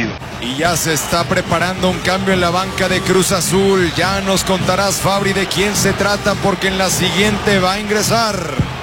partido. Y ya se está preparando un cambio en la banca de Cruz Azul. Ya nos contarás, Fabri, de quién se trata, porque en la siguiente va a ingresar.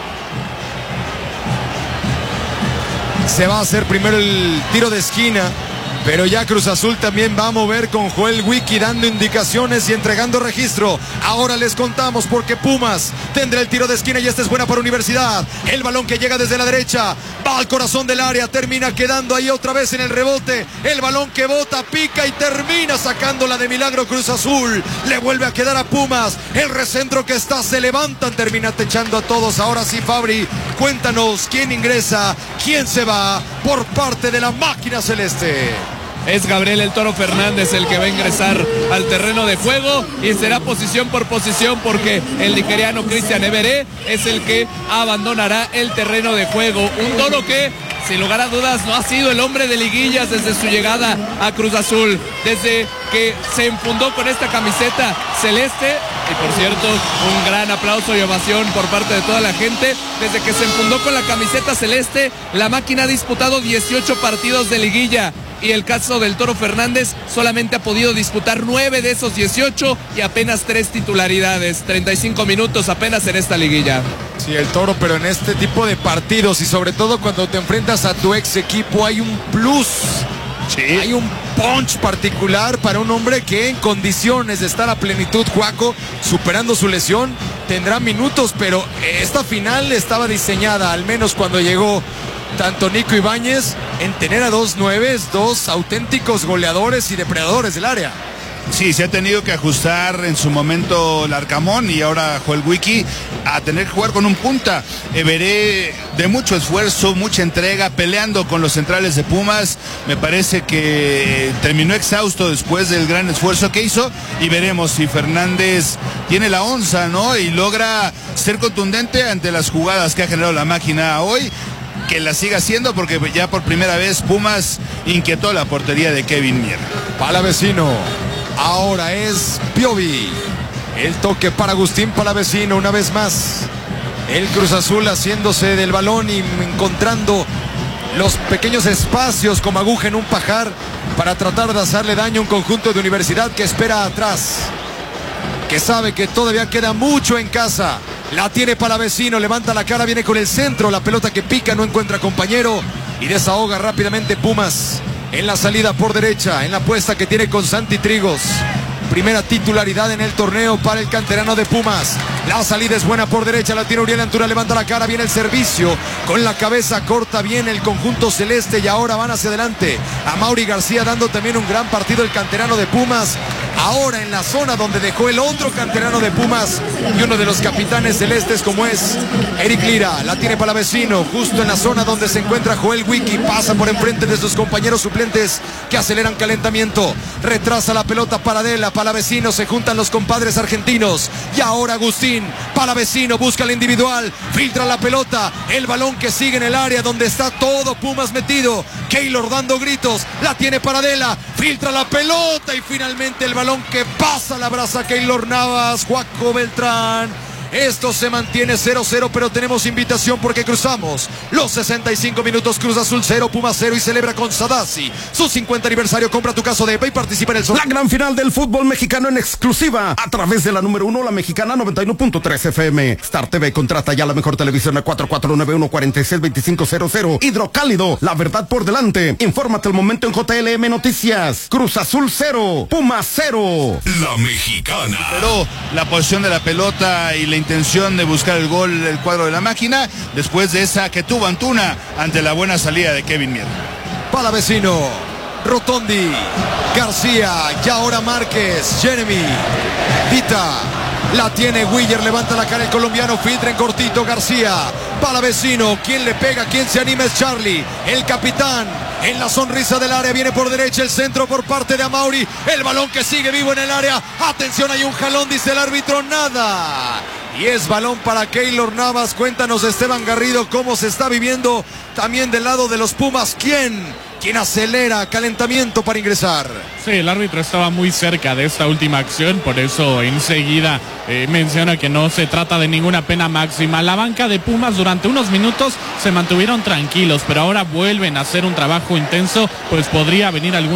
Se va a hacer primero el tiro de esquina, pero ya Cruz Azul también va a mover con Joel Wiki dando indicaciones y entregando registro. Ahora les contamos porque Pumas tendrá el tiro de esquina y esta es buena para Universidad. El balón que llega desde la derecha, va al corazón del área, termina quedando ahí otra vez en el rebote. El balón que bota, pica y termina sacándola de milagro Cruz Azul. Le vuelve a quedar a Pumas. El recentro que está, se levantan, termina techando a todos. Ahora sí, Fabri, cuéntanos quién ingresa, quién se va por parte de la máquina celeste. Es Gabriel el Toro Fernández el que va a ingresar al terreno de juego y será posición por posición porque el nigeriano Cristian Everé es el que abandonará el terreno de juego. Un Toro que, sin lugar a dudas, no ha sido el hombre de liguillas desde su llegada a Cruz Azul, desde que se enfundó con esta camiseta celeste. Y por cierto, un gran aplauso y ovación por parte de toda la gente. Desde que se enfundó con la camiseta celeste, la máquina ha disputado 18 partidos de liguilla. Y el caso del Toro Fernández solamente ha podido disputar 9 de esos 18 y apenas 3 titularidades. 35 minutos apenas en esta liguilla. Sí, el Toro, pero en este tipo de partidos y sobre todo cuando te enfrentas a tu ex equipo hay un plus. Sí. Hay un punch particular para un hombre que en condiciones de estar a plenitud, Juaco, superando su lesión, tendrá minutos, pero esta final estaba diseñada, al menos cuando llegó tanto Nico Ibáñez, en tener a dos nueves, dos auténticos goleadores y depredadores del área. Sí, se ha tenido que ajustar en su momento Larcamón y ahora Joel Wiki a tener que jugar con un punta. Veré de mucho esfuerzo, mucha entrega, peleando con los centrales de Pumas. Me parece que terminó exhausto después del gran esfuerzo que hizo y veremos si Fernández tiene la onza, ¿no? Y logra ser contundente ante las jugadas que ha generado la máquina hoy. Que la siga haciendo porque ya por primera vez Pumas inquietó la portería de Kevin Mier. Palavecino, ahora es Piovi. El toque para Agustín Palavecino una vez más. El Cruz Azul haciéndose del balón y encontrando los pequeños espacios como aguja en un pajar para tratar de hacerle daño a un conjunto de Universidad que espera atrás, que sabe que todavía queda mucho en casa. La tiene Palavecino, levanta la cara, viene con el centro, la pelota que pica, no encuentra compañero y desahoga rápidamente Pumas en la salida por derecha, en la apuesta que tiene con Santi Trigos. Primera titularidad en el torneo para el canterano de Pumas. La salida es buena por derecha, la tiene Uriel Antuna, levanta la cara, viene el servicio, con la cabeza corta bien el conjunto celeste y ahora van hacia adelante. A Mauri García dando también un gran partido el canterano de Pumas. Ahora en la zona donde dejó el otro canterano de Pumas y uno de los capitanes celestes como es Eric Lira. La tiene Palavecino justo en la zona donde se encuentra Joel Wiki. Pasa por enfrente de sus compañeros suplentes que aceleran calentamiento. Retrasa la pelota Paradela. Palavecino, se juntan los compadres argentinos. Y ahora Agustín Palavecino busca el individual. Filtra la pelota. El balón que sigue en el área donde está todo Pumas metido. Keylor dando gritos. La tiene Paradela. Filtra la pelota y finalmente el balón que pasa la brasa Keylor Navas, Juaco Beltrán. Esto se mantiene 0-0, pero tenemos invitación porque cruzamos los 65 minutos. Cruz Azul 0, Pumas 0 y celebra con Sadasi su 50 aniversario. Compra tu caso de EPA y participa en el La gran final del fútbol mexicano en exclusiva a través de la número 1, la mexicana 91.3 FM. Star TV contrata ya la mejor televisión a 4491-462500. Hidrocálido, la verdad por delante. Infórmate al momento en JLM Noticias. Cruz Azul 0, Pumas 0. La mexicana. Pero la posición de la pelota y la intención de buscar el gol del cuadro de la máquina después de esa que tuvo Antuna ante la buena salida de Kevin Mier. Palavecino, Rotondi, García, y ahora Márquez, Jeremy, Vita, la tiene Willer, levanta la cara el colombiano, filtra en cortito García, Palavecino, ¿quién le pega? ¿Quién se anima? Es Charlie, el capitán. En la sonrisa del área viene por derecha el centro por parte de Amauri. El balón que sigue vivo en el área. Atención, hay un jalón, dice el árbitro, nada. Y es balón para Keylor Navas. Cuéntanos, Esteban Garrido, cómo se está viviendo también del lado de los Pumas. ¿Quién acelera calentamiento para ingresar? Sí, el árbitro estaba muy cerca de esta última acción, por eso enseguida menciona que no se trata de ninguna pena máxima. La banca de Pumas durante unos minutos se mantuvieron tranquilos, pero ahora vuelven a hacer un trabajo intenso, pues podría venir algún